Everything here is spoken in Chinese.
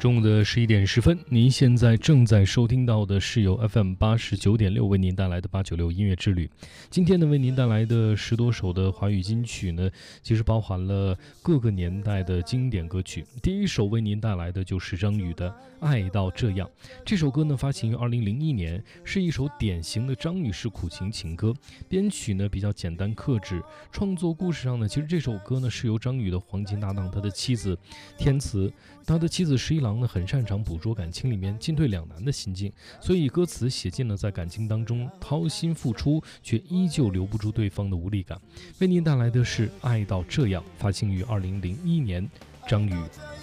中午的11点10分，您现在正在收听到的是由 FM89.6为您带来的896音乐之旅。今天呢，为您带来的10多首的华语金曲呢，其实包含了各个年代的经典歌曲。第一首为您带来的就是张宇的《爱到这样》。这首歌呢，发行于2001年，是一首典型的张宇式苦情情歌，编曲呢比较简单克制。创作故事上呢，其实这首歌呢是由张宇的黄金搭档他的妻子天慈，他的妻子十一郎呢很擅长捕捉感情里面进退两难的心境，所以歌词写尽了在感情当中掏心付出却依旧留不住对方的无力感。为您带来的是《爱到这样》，发行于2001年，张宇。